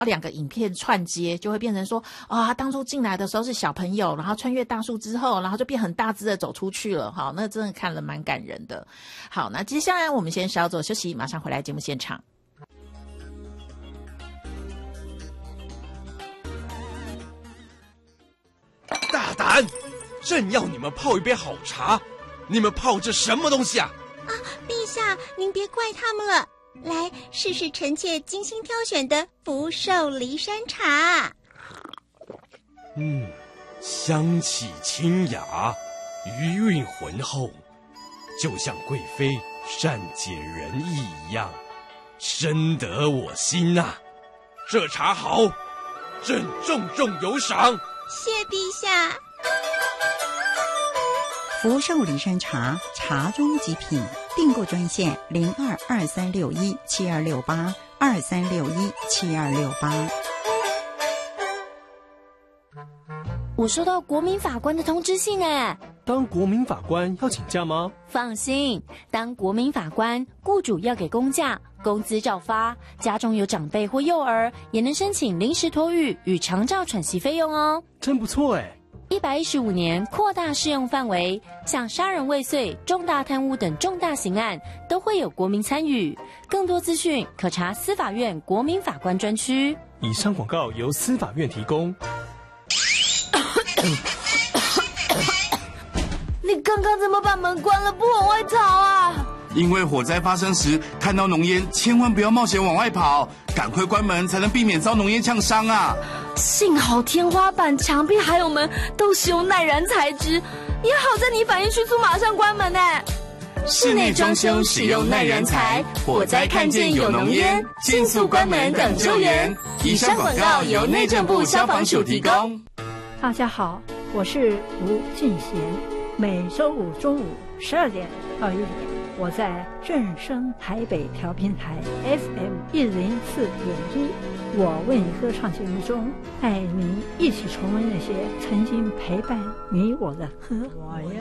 2个影片串接，就会变成说他当初进来的时候是小朋友，然后穿越大树之后，然后就变很大只的走出去了。好，那真的看了蛮感人的。好，那接下来我们先稍作休息，马上回来节目现场。 大胆！朕要你们泡一杯好茶，你们泡这什么东西啊？ 陛下，您别怪他们了。来，试试臣妾精心挑选的福寿梨山茶。 香气清雅，余韵浑厚，就像贵妃善解人意一样，深得我心啊！这茶好，朕重重有赏。 谢陛下。 福寿梨山茶，茶中极品。订购专线022361726823617268。 我收到国民法官的通知信呢。 当国民法官要请假吗？ 放心，当国民法官，雇主要给公假，工资照发，家中有长辈或幼儿，也能申请临时托育与长照喘息费用哦。 真不错哎 ！115年扩大适用范围，像杀人未遂、重大贪污等重大刑案都会有国民参与。更多资讯可查司法院国民法官专区。 以上广告由司法院提供。 你刚刚怎么把门关了不往外逃啊？ 因为火灾发生时看到浓烟，千万不要冒险往外跑，赶快关门才能避免遭浓烟呛伤啊！ 幸好天花板、墙壁还有门都使用耐燃材质，也好在你反应迅速，马上关门呢。 室内装修使用耐燃材，火灾看见有浓烟，尽速关门等救援。以上广告由内政部消防署提供。 大家好，我是吴俊贤，每周五中午12点到1点。我在正声台北调频台 FM104.1，我为你歌唱节目中，带您一起重温那些曾经陪伴你我的歌。